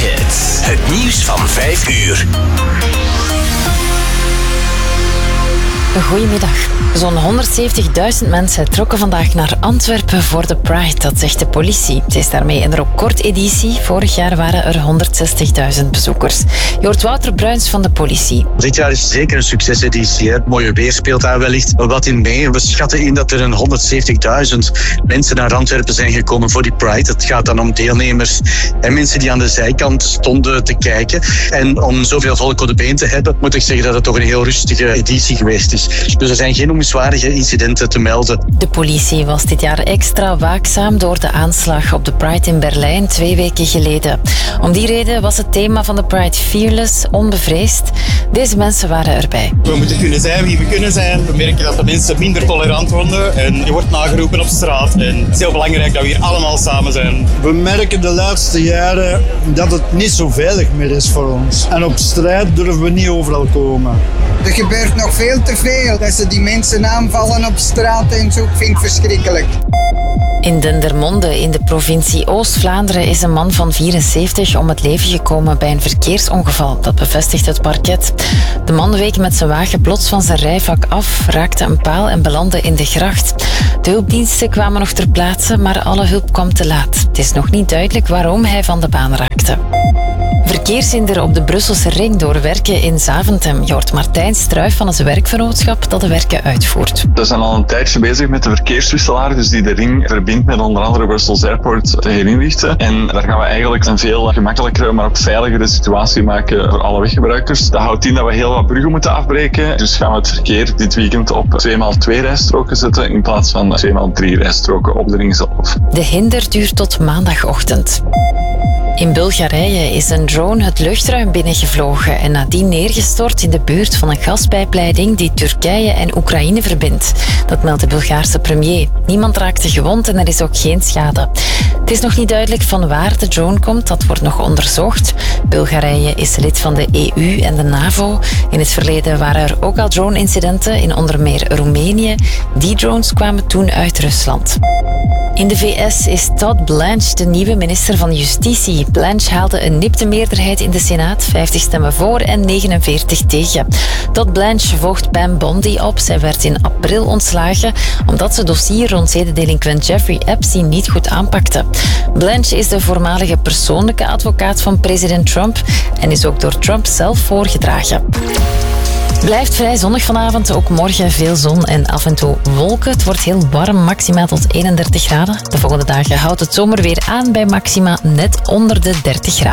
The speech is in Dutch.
Hits. Het nieuws van 5 uur. Goedemiddag. Zo'n 170.000 mensen trokken vandaag naar Antwerpen voor de Pride, dat zegt de politie. Het is daarmee een recordeditie. Vorig jaar waren er 160.000 bezoekers. Je hoort Wouter Bruins van de politie. Dit jaar is zeker een succeseditie. Het mooie weer speelt daar wellicht wat in mee. We schatten in dat er een 170.000 mensen naar Antwerpen zijn gekomen voor die Pride. Het gaat dan om deelnemers en mensen die aan de zijkant stonden te kijken. En om zoveel volk op de been te hebben, moet ik zeggen dat het toch een heel rustige editie geweest is. Dus er zijn geen noemenswaardige incidenten te melden. De politie was dit jaar extra waakzaam door de aanslag op de Pride in Berlijn 2 weken geleden. Om die reden was het thema van de Pride Fearless, onbevreesd. Deze mensen waren erbij. We moeten kunnen zijn wie we kunnen zijn. We merken dat de mensen minder tolerant worden en je wordt nageroepen op straat. En het is heel belangrijk dat we hier allemaal samen zijn. We merken de laatste jaren dat het niet zo veilig meer is voor ons. En op strijd durven we niet overal komen. Er gebeurt nog veel te veel. Dat ze die mensen aanvallen op straat en zo, vind ik verschrikkelijk. In Dendermonde in de provincie Oost-Vlaanderen is een man van 74 om het leven gekomen bij een verkeersongeval. Dat bevestigt het parket. De man week met zijn wagen plots van zijn rijvak af, raakte een paal en belandde in de gracht. De hulpdiensten kwamen nog ter plaatse, maar alle hulp kwam te laat. Het is nog niet duidelijk waarom hij van de baan raakte. Verkeershinder op de Brusselse ring door werken in Zaventem. Je hoort Martijn Struijf van het werkvernootschap dat de werken uitvoert. We zijn al een tijdje bezig met de verkeerswisselaar, dus die de ring verbindt met onder andere Brussels Airport te herinrichten. En daar gaan we eigenlijk een veel gemakkelijkere, maar ook veiligere situatie maken voor alle weggebruikers. Dat houdt in dat we heel wat bruggen moeten afbreken. Dus gaan we het verkeer dit weekend op 2x2 rijstroken zetten in plaats van 2x3 rijstroken op de ring zelf. De hinder duurt tot maandagochtend. In Bulgarije is een drone het luchtruim binnengevlogen en nadien neergestort in de buurt van een gaspijpleiding die Turkije en Oekraïne verbindt. Dat meldt de Bulgaarse premier. Niemand raakte gewond en er is ook geen schade. Het is nog niet duidelijk van waar de drone komt, dat wordt nog onderzocht. Bulgarije is lid van de EU en de NAVO. In het verleden waren er ook al drone-incidenten in onder meer Roemenië. Die drones kwamen toen uit Rusland. In de VS is Todd Blanche de nieuwe minister van Justitie. Blanche haalde een nipte meerderheid in de Senaat, 50 stemmen voor en 49 tegen. Todd Blanche volgt Pam Bondi op. Zij werd in april ontslagen omdat ze dossier rond zedendelinquent Jeffrey Epstein niet goed aanpakte. Blanche is de voormalige persoonlijke advocaat van president Trump en is ook door Trump zelf voorgedragen. Blijft vrij zonnig vanavond, ook morgen veel zon en af en toe wolken. Het wordt heel warm, maxima tot 31 graden. De volgende dagen houdt het zomer weer aan bij maxima net onder de 30 graden.